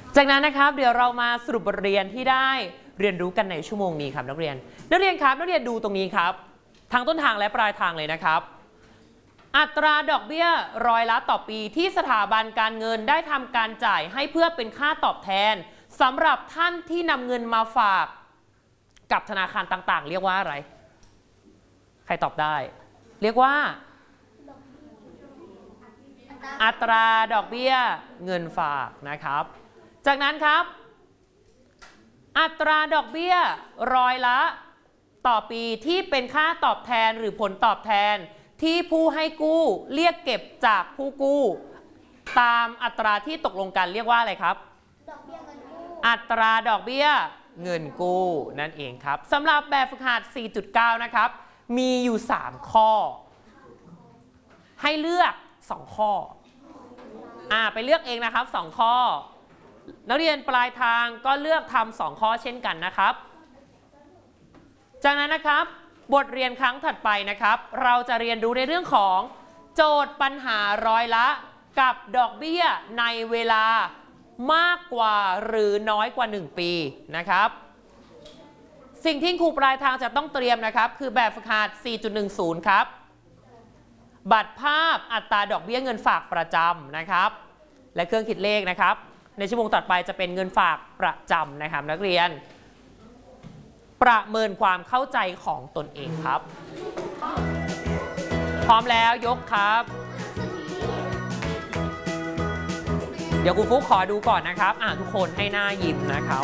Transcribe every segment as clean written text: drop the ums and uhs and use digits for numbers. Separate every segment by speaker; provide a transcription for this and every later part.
Speaker 1: จากนั้นนะครับเดี๋ยวเรามาสรุปบทเรียนที่ได้เรียนรู้กันในชั่วโมงนี้ครับนักเรียนครับนักเรียนดูตรงนี้ครับทางต้นทางและปลายทางเลยนะครับอัตราดอกเบี้ยร้อยละต่อปีที่สถาบันการเงินได้ทำการจ่ายให้เพื่อเป็นค่าตอบแทนสำหรับท่านที่นำเงินมาฝากกับธนาคารต่างๆเรียกว่าอะไรใครตอบได้เรียกว่าอัตราดอกเบี้ยเงินฝากนะครับจากนั้นครับอัตราดอกเบี้ยร้อยละต่อปีที่เป็นค่าตอบแทนหรือผลตอบแทนที่ผู้ให้กู้เรียกเก็บจากผู้กู้ตามอัตราที่ตกลงกันเรียกว่าอะไรครับดอกเบี้ยเงินกู้อัตราดอกเบี้ยเงินกู้นั่นเองครับสำหรับแบบฝึกหัด 4.9 นะครับมีอยู่3ข้อให้เลือก2ข้อไปเลือกเองนะครับ2ข้อนักเรียนปลายทางก็เลือกทำ2ข้อเช่นกันนะครับจากนั้นนะครับบทเรียนครั้งถัดไปนะครับเราจะเรียนรู้ในเรื่องของโจทย์ปัญหาร้อยละกับดอกเบี้ยในเวลามากกว่าหรือน้อยกว่า1ปีนะครับสิ่งที่ครูปลายทางจะต้องเตรียมนะครับคือแบบฝึกหัด 4.10 ครับบัตรภาพอัตราดอกเบี้ยเงินฝากประจำนะครับและเครื่องคิดเลขนะครับในชั่วโมงต่อไปจะเป็นเงินฝากประจำนะครับนักเรียนประเมินความเข้าใจของตนเองครับพร้อมแล้วยกครับเดี๋ยวครูฟุ๊กขอดูก่อนนะครับทุกคนให้หน้ายิ้มนะครับ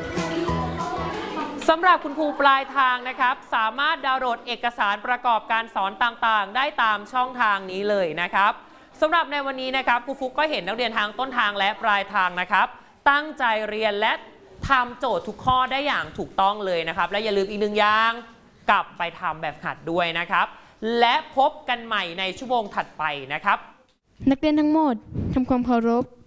Speaker 1: สำหรับคุณครูปลายทางนะครับสามารถดาวน์โหลดเอกสารประกอบการสอนต่างๆได้ตามช่องทางนี้เลยนะครับสำหรับในวันนี้นะครับครูฟุ๊กก็เห็นนักเรียนทางต้นทางและปลายทางนะครับตั้งใจเรียนและทำโจทย์ทุกข้อได้อย่างถูกต้องเลยนะครับและอย่าลืมอีกหนึ่งอย่างกลับไปทำแบบหัดด้วยนะครับและพบกันใหม่ในชั่วโมงถัดไปนะครับ
Speaker 2: นักเรียนทั้งหมดทำความเคารพ